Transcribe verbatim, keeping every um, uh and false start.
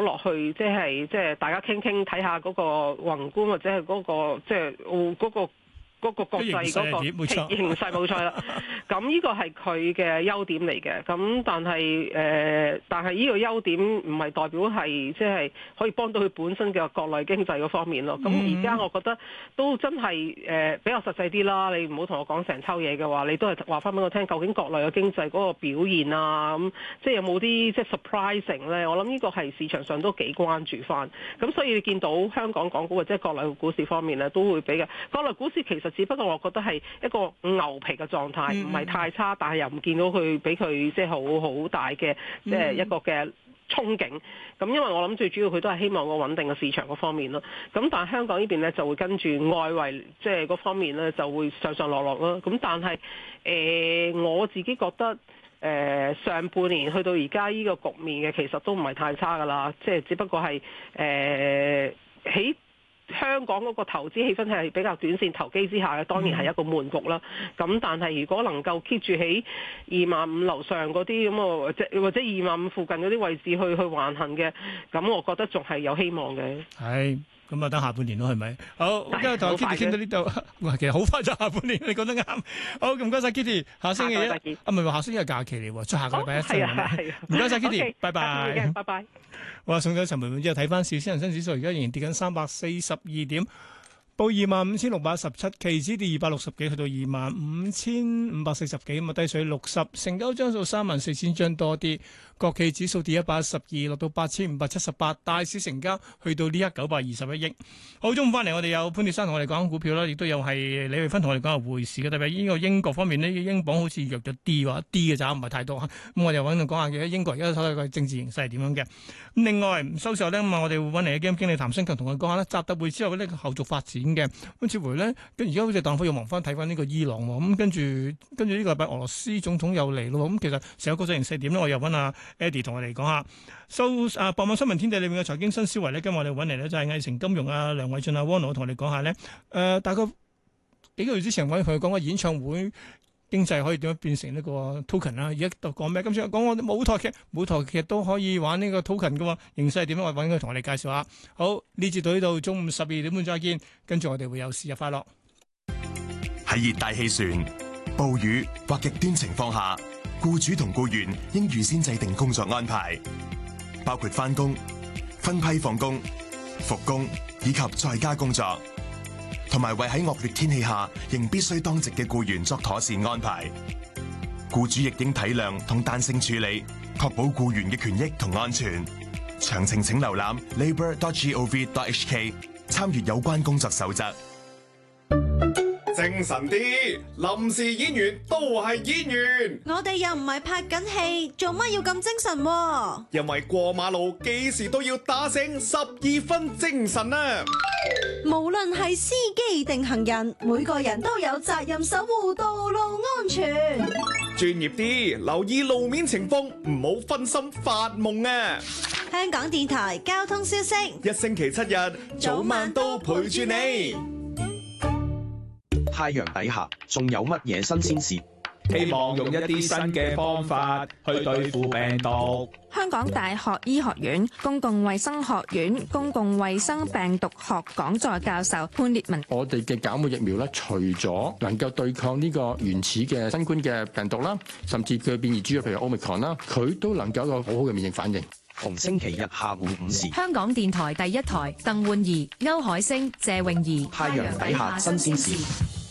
落去，即係即係大家傾傾睇下嗰個宏觀或者係嗰個即係嗰個。嗰個國際嗰個形勢冇錯啦，咁呢個係佢嘅優點嚟嘅。咁但係誒、呃，但係呢個優點唔係代表係即係可以幫到佢本身嘅國內經濟嗰方面咯。咁而家我覺得都真係誒、呃、比較實際啲啦。你唔好同我講成抽嘢嘅話，你都係話翻俾我聽，究竟國內嘅經濟嗰個表現啊，咁即係有冇啲即係 surprising 咧？我諗呢個係市場上都幾關注翻。咁所以你見到香港港股或者國內嘅股市方面咧，都會比較國內股市其實。只不過我覺得係一個牛皮嘅狀態，唔係太差，但係又唔見到佢俾佢即係好好大嘅即係一個嘅憧憬。咁因為我諗最主要佢都係希望個穩定嘅市場嗰方面咯。咁但係香港呢邊呢，就會跟住外圍即係嗰方面呢，就會上上落落咯。咁但係誒、呃、我自己覺得誒、呃、上半年去到而家呢個局面嘅其實都唔係太差㗎啦。即係只不過係誒喺香港嗰個投資氣氛係比較短線投機之下嘅，當然係一個悶局啦。咁但係如果能夠 keep 住喺二萬五樓上嗰啲咁啊，或者或者二萬五附近嗰啲位置去去橫行嘅，咁我覺得仲係有希望嘅。係。咁啊，等下半年咯，係咪？好，今日同 Kitty 傾到呢度。哇，其實好快就下半年，你講得啱。好，唔該晒 Kitty，下星期一啊，唔係話下星期一假期嚟喎，出下個禮拜一先。唔該晒 Kitty，拜拜。拜拜。好啦，送咗陳蓓敏之後，睇翻市，先恒生指數而家仍然跌緊三百四十二點。報二萬五千六百一十七，期指跌二百六十幾，去到二萬五千五百四十幾，咁啊低水六十，成交張數三萬四千張多啲。國企指數跌一百一十二，落到八千五百七十八，大市成交去到呢一九百二十一億。好，中午翻嚟，我哋有潘鐵珊同我哋講股票啦，亦都有係李慧芬同我哋講下匯市嘅。特別呢個英國方面呢，英鎊好似弱咗啲話，啲嘅咋，唔係太多。咁我哋揾佢講下嘅英國而家睇個政治形勢係點樣嘅。咁另外收市後呢，咁啊我哋會揾嚟嘅基金經理譚新強同佢講下呢，習特會之後呢個後續發展嘅。咁似乎咧，跟而家好似特朗普又忙翻睇翻呢個伊朗喎。咁跟住跟住呢個禮拜俄羅斯總統又嚟咯。咁其實成個國際形勢點咧？我又揾阿 Eddie 同我哋講下。收啊，傍晚新聞天地裏面嘅財經新思維咧，今日我哋揾嚟咧就係藝城金融啊梁偉俊啊 Wono 同我哋講下咧。誒、呃，大概幾個月之前揾佢講過演唱會經濟可以點樣變成呢個 token 啦。而家度講咩？今次講我哋舞台劇，舞台劇都可以玩呢個 token 嘅喎。形勢係點樣？我揾佢同我哋介紹下。好，呢節到呢度，中午十二點半再見。跟住我哋會有事日快樂。 喺熱帶氣旋、暴雨或極端情況下，僱主同僱員應預先制定工作安排，包括返工、分批放工、復工以及在家工作，同埋為喺惡劣天氣下仍必須當值嘅僱員作妥善安排。僱主亦應體諒同彈性處理，確保僱員嘅權益同安全。詳情請瀏覽 labour dot gov dot hk， 參閱有關工作守則。 精神啲，臨時演員都係演員。 我哋又唔係拍緊戲，做乜要咁精神喎？ 因為過馬路幾時都要打醒十二分精神啊！ 無論係司機定行人，每個人都有責任守護道路安全。 專業啲，留意路面情況，唔好分心發夢啊！ 香港電台交通消息， 一星期七日，早晚都陪住你。 太陽底下仲有乜嘢新鮮事？ 希望用一啲新嘅方法去對付病毒。 香港大學醫學院公共衛生學院公共衛生病毒學講座教授潘烈文： 我哋嘅cảm冒疫苗咧，除咗能夠對抗呢個原始嘅新冠嘅病毒啦，甚至佢變異株，譬如 Omicron 啦，佢都能夠有一個好好嘅免疫反應。 逢星期日下午五時， 香港電台第一台，鄧煥儀、歐海星、謝詠儀， 太陽底下新鮮事。